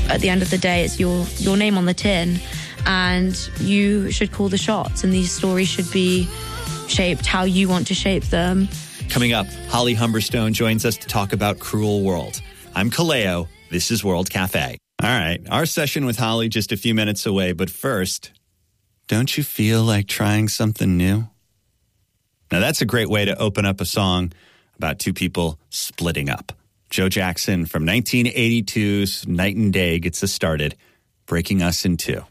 at the end of the day, it's your name on the tin, and you should call the shots, and these stories should be shaped how you want to shape them. Coming up, Holly Humberstone joins us to talk about Cruel World. I'm Kaleo. This is World Cafe. All right, our session with Holly just a few minutes away, but first, don't you feel like trying something new? Now, that's a great way to open up a song about two people splitting up. Joe Jackson from 1982's Night and Day gets us started, breaking us in two.